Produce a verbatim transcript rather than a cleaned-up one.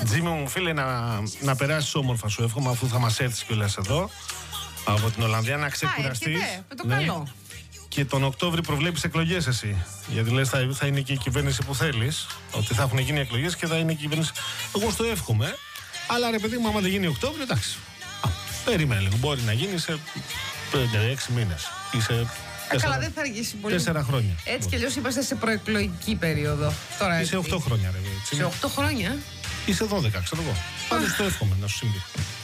Τζίμι μου, φίλε, να, να περάσεις όμορφα, σου εύχομαι, αφού θα μας έρθεις κιόλας εδώ από την Ολλανδία, να ξεκουραστείς. Με το καλό. Και τον Οκτώβρη προβλέπεις εκλογές εσύ. Γιατί λες θα, θα είναι και η κυβέρνηση που θέλεις. Ότι θα έχουν γίνει εκλογές και θα είναι η κυβέρνηση. Εγώ στο εύχομαι. Αλλά ρε παιδί μου, άμα δεν γίνει Οκτώβρη, εντάξει. Α, περίμενε λίγο. Μπορεί να γίνει σε πέντε έξι μήνες. Ή σε Καλά, δεν θα αργήσει πολύ. τέσσερα χρόνια. Έτσι κι αλλιώς είμαστε σε προεκλογική περίοδο. Τώρα ή σε οκτώ χρόνια, ρε. Σε οκτώ χρόνια. Ή σε δώδεκα, ξέρω εγώ. Πάντως το εύχομαι να σου συμβεί.